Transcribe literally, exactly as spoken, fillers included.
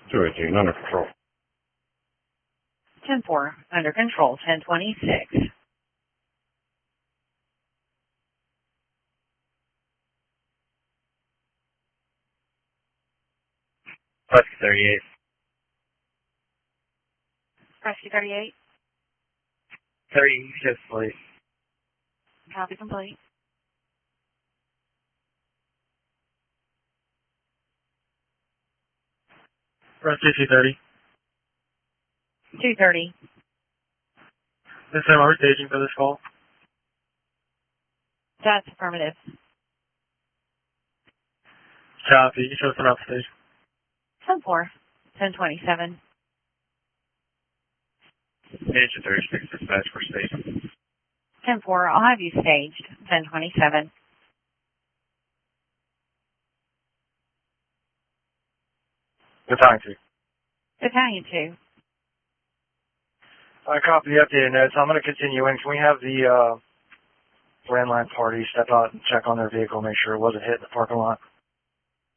two eighteen, under control. ten four, under control, ten twenty-six. Rescue thirty-eight. Rescue thirty-eight. thirty, shift complete. Copy complete. Rescue two thirty. two thirty. This time, are we staging for this call? That's affirmative. Copy. You show us around the station. ten four, ten twenty-seven. Engine thirty-six, dispatch for station. ten four, I'll have you staged, ten twenty-seven. Battalion two. Battalion two. I copy the updated notes. I'm going to continue in. Can we have the uh, landline party step out and check on their vehicle, make sure it wasn't hit in the parking lot?